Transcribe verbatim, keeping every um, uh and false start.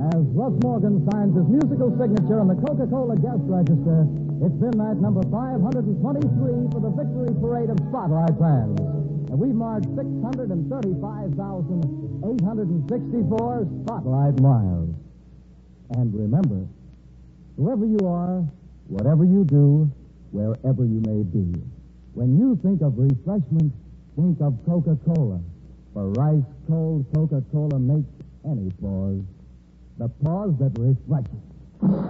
As Russ Morgan signs his musical signature on the Coca-Cola guest register, it's been that number five hundred twenty-three for the victory parade of Spotlight fans. And we've marked six hundred thirty-five thousand eight hundred sixty-four Spotlight miles. And remember, whoever you are, whatever you do, wherever you may be, when you think of refreshment, think of Coca-Cola. For ice-cold Coca-Cola makes any pause the pause that refreshes.